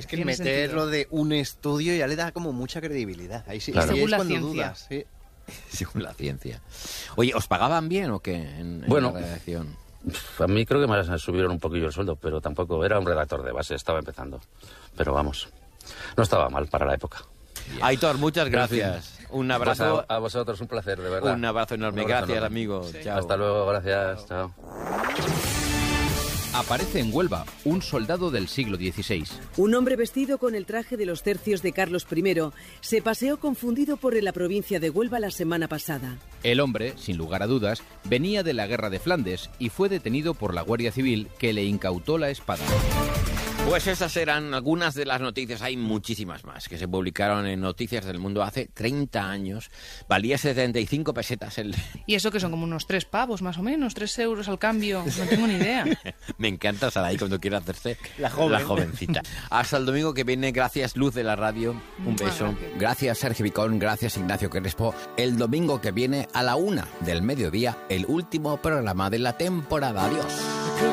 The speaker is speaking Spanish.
Es que Tiene meterlo sentido. de un estudio ya le da como mucha credibilidad. Ahí sí, Claro. ahí Según es la cuando ciencia. dudas. Sí. Según la ciencia. Oye, ¿os pagaban bien o qué en Bueno. la redacción? A mí creo que me subieron un poquillo el sueldo, pero tampoco era un redactor de base, estaba empezando. Pero vamos, no estaba mal para la época. Aitor, muchas gracias. Un abrazo. Pues a vosotros un placer, de verdad. Un abrazo enorme. Un abrazo Gracias, enorme. amigo. Chao. Hasta luego, gracias. Chao. Aparece en Huelva un soldado del siglo XVI. Un hombre vestido con el traje de los tercios de Carlos I se paseó confundido por la provincia de Huelva la semana pasada. El hombre, sin lugar a dudas, venía de la guerra de Flandes y fue detenido por la Guardia Civil, que le incautó la espada. Pues esas eran algunas de las noticias, hay muchísimas más, que se publicaron en Noticias del Mundo hace 30 años. Valía 75 pesetas el... Y eso que son como unos 3 pavos, más o menos, 3 euros al cambio. No tengo ni idea. Me encanta Saray cuando quiere hacerse La joven. jovencita. Hasta el domingo que viene, gracias Luz de la Radio, un beso. Gracias Sergio Vicón, gracias Ignacio Crespo. El domingo que viene a la 1 del mediodía, el último programa de la temporada. Adiós.